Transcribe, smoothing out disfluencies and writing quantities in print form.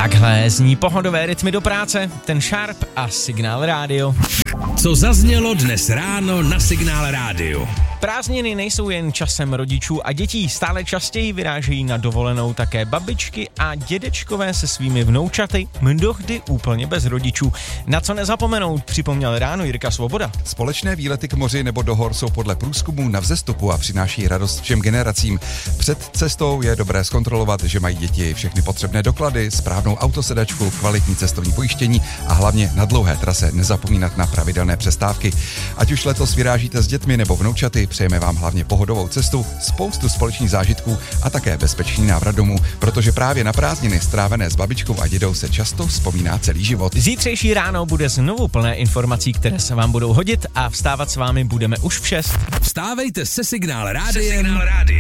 Takhle zní pohodové rytmy do práce, ten Sharp a Signál Rádio. Co zaznělo dnes ráno na Signál Rádiu? Prázdniny nejsou jen časem rodičů a dětí, stále častěji vyrážejí na dovolenou také babičky a dědečkové se svými vnoučaty, mnohdy úplně bez rodičů. Na co nezapomenout, připomněl ráno Jirka Svoboda. Společné výlety k moři nebo do hor jsou podle průzkumů na vzestupu a přináší radost všem generacím. Před cestou je dobré zkontrolovat, že mají děti všechny potřebné doklady, správnou autosedačku, kvalitní cestovní pojištění a hlavně na dlouhé trase nezapomínat na pravidelné přestávky. Ať už letos vyrážíte s dětmi nebo vnoučaty, přejeme vám hlavně pohodovou cestu, spoustu společných zážitků a také bezpečný návrat domů, protože právě na prázdniny strávené s babičkou a dědou se často vzpomíná celý život. Zítřejší ráno bude znovu plné informací, které se vám budou hodit a vstávat s vámi budeme už v 6. Vstávejte se Signál Rádiem